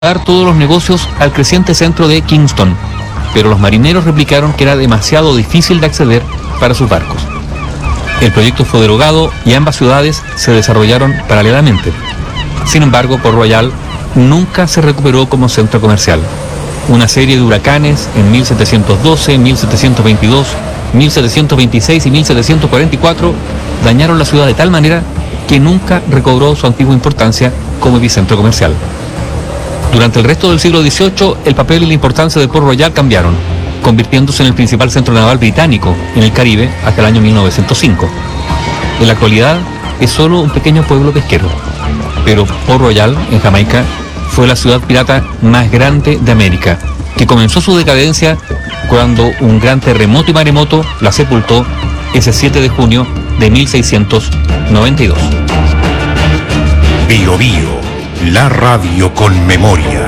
dar todos los negocios al creciente centro de Kingston, pero los marineros replicaron que era demasiado difícil de acceder para sus barcos. El proyecto fue derogado y ambas ciudades se desarrollaron paralelamente. Sin embargo, Port Royal nunca se recuperó como centro comercial. Una serie de huracanes en 1712, 1722, 1726 y 1744 dañaron la ciudad de tal manera que nunca recobró su antigua importancia como epicentro comercial. Durante el resto del siglo XVIII, el papel y la importancia de Port Royal cambiaron, convirtiéndose en el principal centro naval británico en el Caribe hasta el año 1905. En la actualidad es solo un pequeño pueblo pesquero, pero Port Royal, en Jamaica, fue la ciudad pirata más grande de América, que comenzó su decadencia cuando un gran terremoto y maremoto la sepultó ese 7 de junio de 1692. Bio Bio, la radio con memoria.